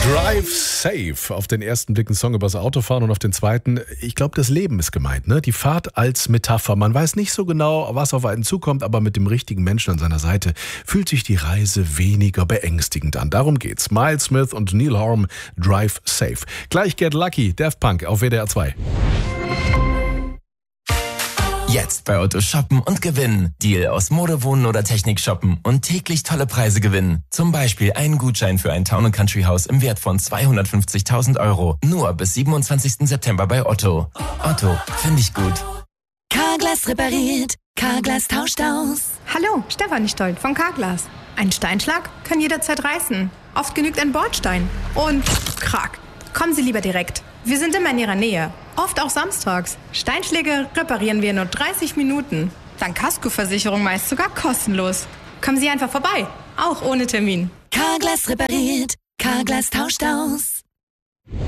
Drive Safe. Auf den ersten Blick ein Song über das Autofahren und auf den zweiten, ich glaube, das Leben ist gemeint, ne? Die Fahrt als Metapher. Man weiß nicht so genau, was auf einen zukommt, aber mit dem richtigen Menschen an seiner Seite fühlt sich die Reise weniger beängstigend an. Darum geht's. Miles Smith und Neil Horn, Drive Safe. Gleich Get Lucky, Daft Punk auf WDR 2. Jetzt bei Otto shoppen und gewinnen. Deal aus Mode, Wohnen oder Technik shoppen und täglich tolle Preise gewinnen. Zum Beispiel einen Gutschein für ein Town & Country Haus im Wert von 250.000 €. Nur bis 27. September bei Otto. Otto, finde ich gut. Carglass repariert, Carglass tauscht aus. Hallo, Stefanie Stolt von Carglass. Ein Steinschlag kann jederzeit reißen. Oft genügt ein Bordstein. Und krack. Kommen Sie lieber direkt. Wir sind immer in Ihrer Nähe. Oft auch samstags. Steinschläge reparieren wir in nur 30 Minuten. Dank Kaskoversicherung meist sogar kostenlos. Kommen Sie einfach vorbei. Auch ohne Termin. Carglass repariert, Carglass tauscht aus.